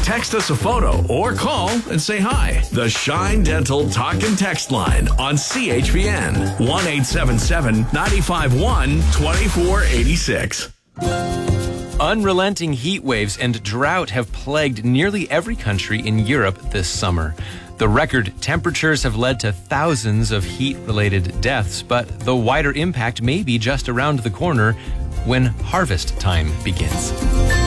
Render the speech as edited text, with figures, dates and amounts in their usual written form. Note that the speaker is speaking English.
Text us a photo or call and say hi. The Shine Dental Talk and Text line on CHPN 1-877-951-2486. Unrelenting heat waves and drought have plagued nearly every country in Europe this summer. The record temperatures have led to thousands of heat-related deaths, but the wider impact may be just around the corner when harvest time begins.